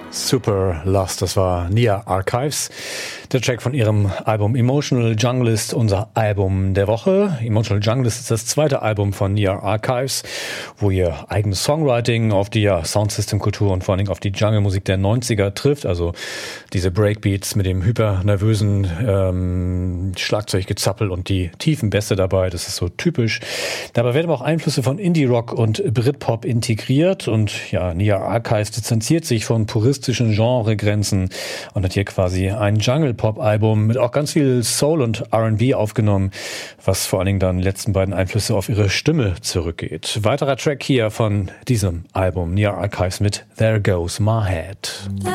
Super Lost, das war Nia Archives. Der Track von ihrem Album Emotional Junglist, unser Album der Woche. Emotional Junglist ist das zweite Album von Nia Archives, wo ihr eigenes Songwriting auf die Soundsystem-Kultur und vor allen Dingen auf die Jungle-Musik der 90er trifft. Also diese Breakbeats mit dem hypernervösen Schlagzeuggezappel und die tiefen Bässe dabei. Das ist so typisch. Dabei werden aber auch Einflüsse von Indie-Rock und Britpop integriert. Und ja, Nia Archives distanziert sich von puristischen Genregrenzen und hat hier quasi ein Jungle-Pop-Album mit auch ganz viel Soul und R&B aufgenommen, was vor allen Dingen dann die letzten beiden Einflüsse auf ihre Stimme zurückgeht. Weiterer Track hier von diesem Album, Nia Archives mit There Goes My Head.